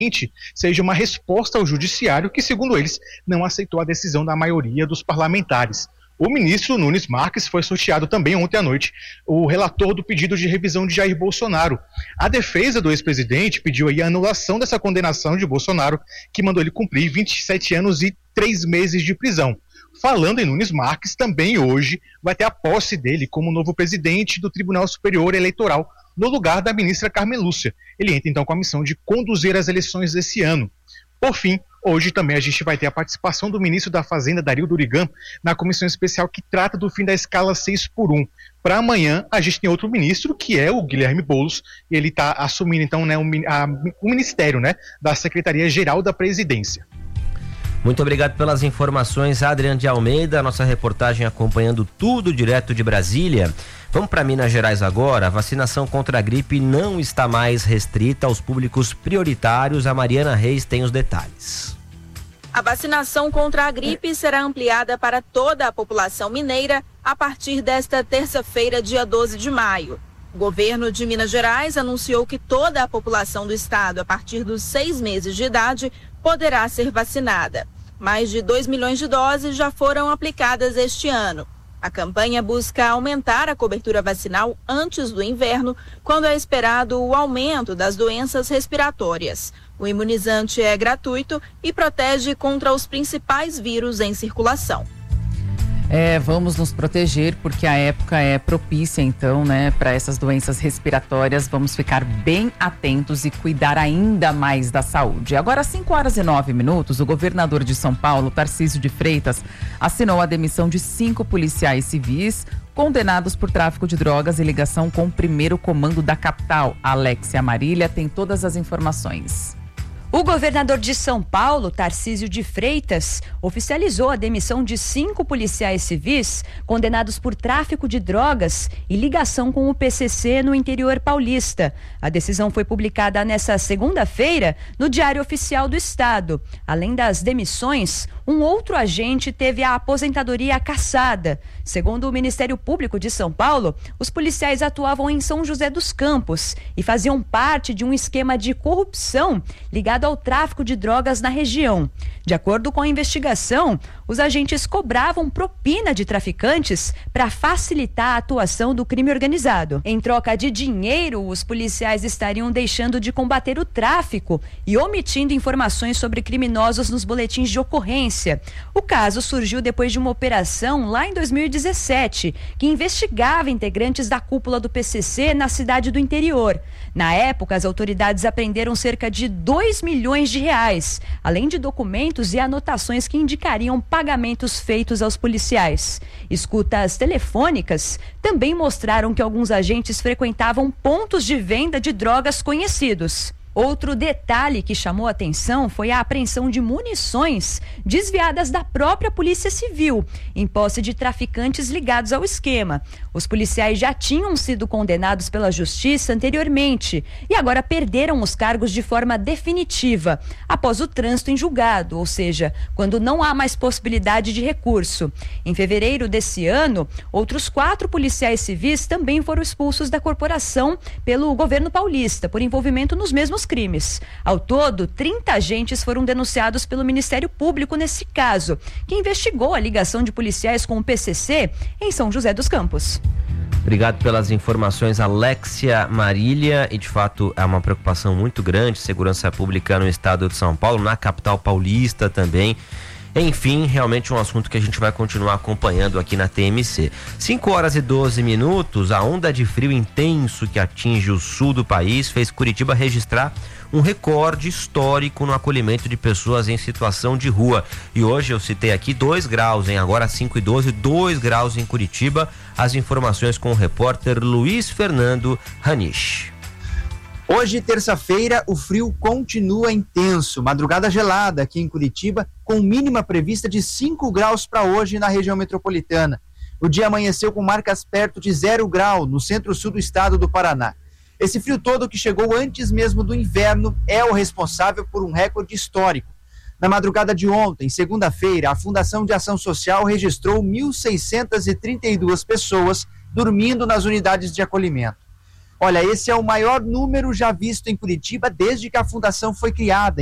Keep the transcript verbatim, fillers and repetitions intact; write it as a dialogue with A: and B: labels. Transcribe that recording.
A: seja uma resposta ao judiciário que, segundo eles, não aceitou a decisão da maioria dos parlamentares. O ministro Nunes Marques foi sorteado também ontem à noite, o relator do pedido de revisão de Jair Bolsonaro. A defesa do ex-presidente pediu aí a anulação dessa condenação de Bolsonaro, que mandou ele cumprir vinte e sete anos e três meses de prisão. Falando em Nunes Marques, também hoje vai ter a posse dele como novo presidente do Tribunal Superior Eleitoral, no lugar da ministra Carmen Lúcia. Ele entra então com a missão de conduzir as eleições desse ano. Por fim, hoje também a gente vai ter a participação do ministro da Fazenda, Dario Durigan, na comissão especial que trata do fim da escala seis por um. Para amanhã, a gente tem outro ministro, que é o Guilherme Boulos, e ele está assumindo então né, o, a, o ministério né, da Secretaria-Geral da Presidência.
B: Muito obrigado pelas informações, Adriano de Almeida, nossa reportagem acompanhando tudo direto de Brasília. Vamos para Minas Gerais agora. A vacinação contra a gripe não está mais restrita aos públicos prioritários. A Mariana Reis tem os detalhes.
C: A vacinação contra a gripe será ampliada para toda a população mineira a partir desta terça-feira, dia doze de maio. O governo de Minas Gerais anunciou que toda a população do estado, a partir dos seis meses de idade, poderá ser vacinada. Mais de dois milhões de doses já foram aplicadas este ano. A campanha busca aumentar a cobertura vacinal antes do inverno, quando é esperado o aumento das doenças respiratórias. O imunizante é gratuito e protege contra os principais vírus em circulação.
D: É, vamos nos proteger porque a época é propícia, então, né, para essas doenças respiratórias. Vamos ficar bem atentos e cuidar ainda mais da saúde. Agora, às cinco horas e nove minutos, o governador de São Paulo, Tarcísio de Freitas, assinou a demissão de cinco policiais civis condenados por tráfico de drogas e ligação com o primeiro comando da capital. Alexia Marília tem todas as informações.
E: O governador de São Paulo, Tarcísio de Freitas, oficializou a demissão de cinco policiais civis condenados por tráfico de drogas e ligação com o P C C no interior paulista. A decisão foi publicada nesta segunda-feira no Diário Oficial do Estado. Além das demissões, um outro agente teve a aposentadoria cassada. Segundo o Ministério Público de São Paulo, os policiais atuavam em São José dos Campos e faziam parte de um esquema de corrupção ligado ao tráfico de drogas na região. De acordo com a investigação, os agentes cobravam propina de traficantes para facilitar a atuação do crime organizado. Em troca de dinheiro, os policiais estariam deixando de combater o tráfico e omitindo informações sobre criminosos nos boletins de ocorrência. O caso surgiu depois de uma operação lá em dois mil e dezessete, que investigava integrantes da cúpula do P C C na cidade do interior. Na época, as autoridades apreenderam cerca de dois milhões de reais, além de documentos e anotações que indicariam pagamentos feitos aos policiais. Escutas telefônicas também mostraram que alguns agentes frequentavam pontos de venda de drogas conhecidos. Outro detalhe que chamou a atenção foi a apreensão de munições desviadas da própria Polícia Civil, em posse de traficantes ligados ao esquema. Os policiais já tinham sido condenados pela Justiça anteriormente e agora perderam os cargos de forma definitiva, após o trânsito em julgado, ou seja, quando não há mais possibilidade de recurso. Em fevereiro desse ano, outros quatro policiais civis também foram expulsos da corporação pelo governo paulista por envolvimento nos mesmos crimes. Ao todo, trinta agentes foram denunciados pelo Ministério Público nesse caso, que investigou a ligação de policiais com o P C C em São José dos Campos.
B: Obrigado pelas informações, Alexia Marília. E de fato é uma preocupação muito grande, segurança pública no estado de São Paulo, na capital paulista também. Enfim, realmente um assunto que a gente vai continuar acompanhando aqui na T M C. cinco horas e doze minutos, a onda de frio intenso que atinge o sul do país fez Curitiba registrar um recorde histórico no acolhimento de pessoas em situação de rua. E hoje eu citei aqui dois graus, hein? Agora cinco e doze, dois graus em Curitiba. As informações com o repórter Luiz Fernando Ranish.
F: Hoje, terça-feira, o frio continua intenso. Madrugada gelada aqui em Curitiba, com mínima prevista de cinco graus para hoje na região metropolitana. O dia amanheceu com marcas perto de zero grau no centro-sul do estado do Paraná. Esse frio todo, que chegou antes mesmo do inverno, é o responsável por um recorde histórico. Na madrugada de ontem, segunda-feira, a Fundação de Ação Social registrou mil seiscentas e trinta e duas pessoas dormindo nas unidades de acolhimento. Olha, esse é o maior número já visto em Curitiba desde que a fundação foi criada.